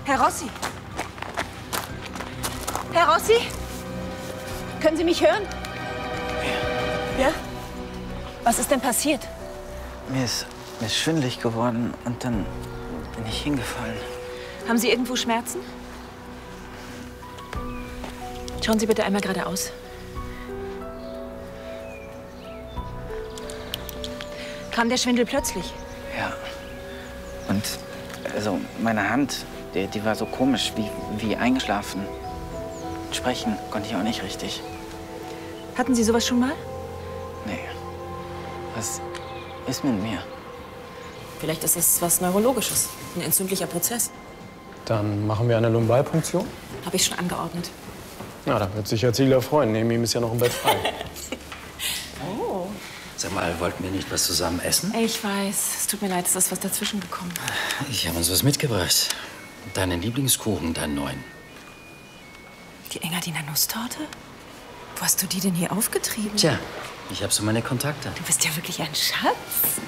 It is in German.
Herr Rossi? Herr Rossi? Können Sie mich hören? Ja? Was ist denn passiert? Mir ist schwindelig geworden und dann bin ich hingefallen. Haben Sie irgendwo Schmerzen? Schauen Sie bitte einmal geradeaus. Kam der Schwindel plötzlich? Ja. Und also meine Hand, die war so komisch, wie eingeschlafen. Sprechen konnte ich auch nicht richtig. Hatten Sie sowas schon mal? Nee. Was ist mit mir? Vielleicht ist es was Neurologisches, ein entzündlicher Prozess. Dann machen wir eine Lumbalpunktion. Habe ich schon angeordnet. Na, da wird sich Herr Ziegler freuen. Neben ihm ist ja noch ein Bett frei. Oh. Sag mal, wollten wir nicht was zusammen essen? Ich weiß. Es tut mir leid, es ist was dazwischen gekommen. Ich habe uns was mitgebracht. Deinen Lieblingskuchen, deinen neuen. Die Engadiner Nusstorte? Wo hast du die denn hier aufgetrieben? Tja, ich habe so meine Kontakte. Du bist ja wirklich ein Schatz.